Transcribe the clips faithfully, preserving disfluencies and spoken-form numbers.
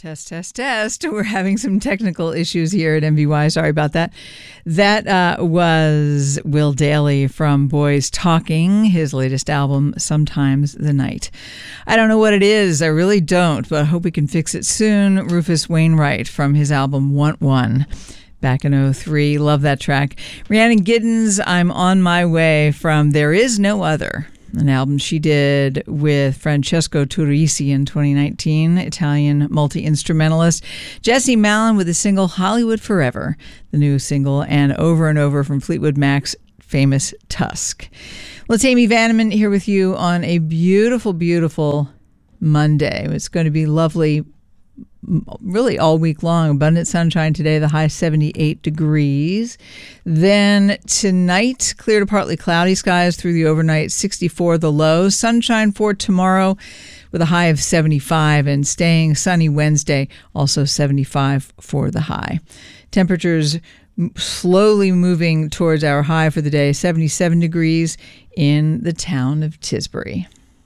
Test, test, test. We're having some technical issues here at M V Y. Sorry about that. That uh, was Will Dailey from Boys Talking, his latest album, Sometimes the Night. I don't know what it is. I really don't, but I hope we can fix it soon. Rufus Wainwright from his album Want One. Back in oh three. Love that track. Rhiannon Giddens, I'm on my way from There Is No Other, an album she did with Francesco Turrisi in twenty nineteen, Italian multi-instrumentalist. Jesse Malin with the single Hollywood Forever, the new single, and Over and Over from Fleetwood Mac's famous Tusk. Well, it's Amy Vanneman here with you on a beautiful, beautiful Monday. It's going to be lovely really all week long. Abundant sunshine today, the high seventy-eight degrees. Then tonight, clear to partly cloudy skies through the overnight, sixty-four the low. Sunshine for tomorrow with a high of seventy-five, and staying sunny Wednesday, also seventy-five for the high. Temperatures slowly moving towards our high for the day, seventy-seven degrees in the town of Tisbury.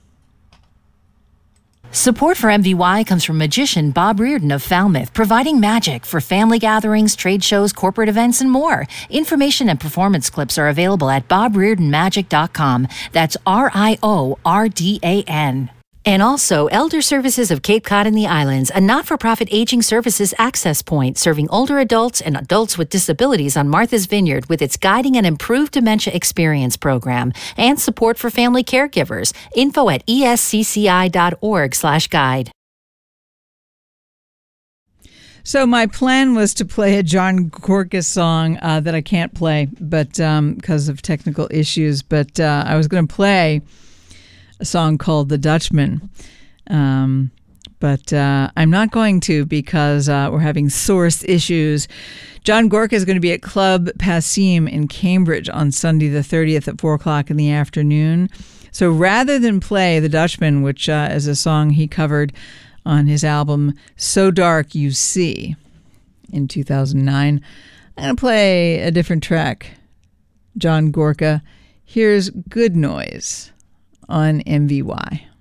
Support for M V Y comes from magician Bob Reardon of Falmouth, providing magic for family gatherings, trade shows, corporate events, and more. Information and performance clips are available at bob reardon magic dot com. That's R I O R D A N. And also, Elder Services of Cape Cod and the Islands, a not-for-profit aging services access point serving older adults and adults with disabilities on Martha's Vineyard with its Guiding an Improved Dementia Experience program and support for family caregivers. Info at E S C C I dot org slash guide. So my plan was to play a John Gorka song uh, that I can't play but um, because of technical issues, but uh, I was going to play a song called The Dutchman. Um, but uh, I'm not going to because uh, we're having source issues. John Gorka is going to be at Club Passim in Cambridge on Sunday the thirtieth at four o'clock in the afternoon. So rather than play The Dutchman, which uh, is a song he covered on his album So Dark You See in two thousand nine, I'm going to play a different track. John Gorka. Here's Good Noise on M V Y.